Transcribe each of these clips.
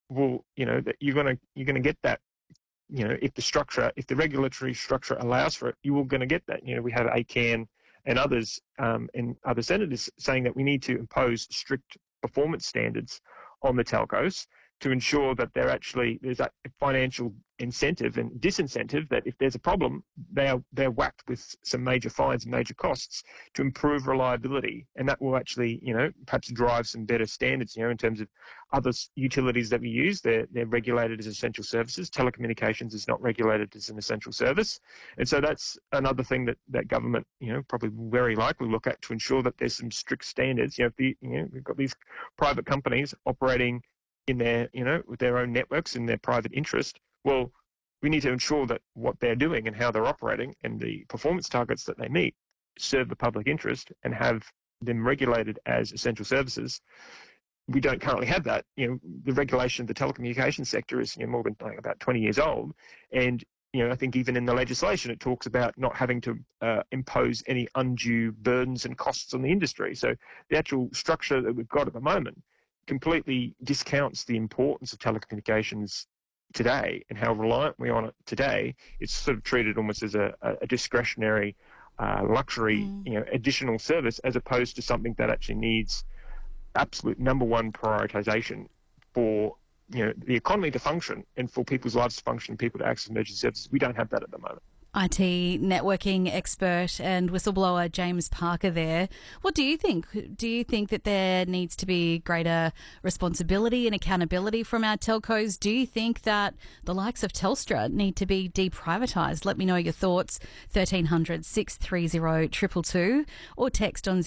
well, that you're gonna get that. If the regulatory structure allows for it, you are going to get that. We have ACAN and others, and other senators saying that we need to impose strict performance standards on the telcos to ensure that there's that financial incentive and disincentive that if there's a problem, they're whacked with some major fines and major costs to improve reliability. And that will actually, perhaps drive some better standards, in terms of other utilities that we use. They're regulated as essential services. Telecommunications is not regulated as an essential service. And so that's another thing that government, probably very likely look at to ensure that there's some strict standards. We've got these private companies operating in their, with their own networks in their private interest. Well, we need to ensure that what they're doing and how they're operating and the performance targets that they meet serve the public interest and have them regulated as essential services. We don't currently have that. The regulation of the telecommunications sector is more than about 20 years old. And, I think even in the legislation, it talks about not having to impose any undue burdens and costs on the industry. So the actual structure that we've got at the moment completely discounts the importance of telecommunications today and how reliant we are on it today. It's sort of treated almost as a discretionary luxury, additional service, as opposed to something that actually needs absolute number one prioritization for the economy to function and for people's lives to function, people to access emergency services. We don't have that at the moment. IT networking expert and whistleblower James Parker there. What do you think? Do you think that there needs to be greater responsibility and accountability from our telcos? Do you think that the likes of Telstra need to be deprivatised? Let me know your thoughts. 1300 630 222 or text on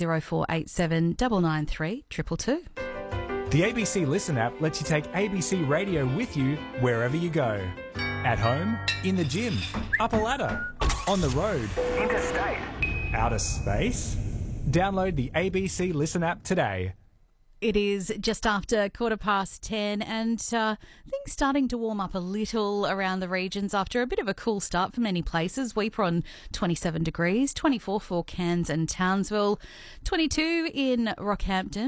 0487 993 222. The ABC Listen app lets you take ABC Radio with you wherever you go. At home, in the gym, up a ladder, on the road, interstate, outer space. Download the ABC Listen app today. It is just after 10:15 and things starting to warm up a little around the regions after a bit of a cool start for many places. Weeper on 27 degrees, 24 for Cairns and Townsville, 22 in Rockhampton,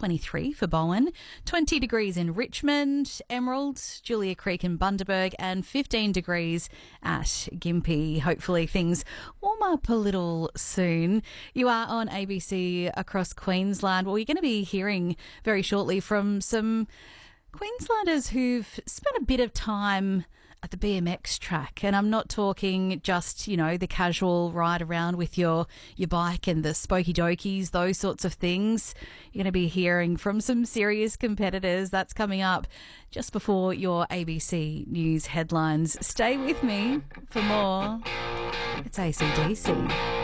23 for Bowen, 20 degrees in Richmond, Emerald, Julia Creek and Bundaberg, and 15 degrees at Gympie. Hopefully things warm up a little soon. You are on ABC across Queensland. Well, you're going to be hearing very shortly from some Queenslanders who've spent a bit of time at the BMX track, and I'm not talking just, the casual ride around with your bike and the spokey dokies, those sorts of things. You're going to be hearing from some serious competitors. That's coming up just before your ABC News headlines. Stay with me for more. It's AC/DC.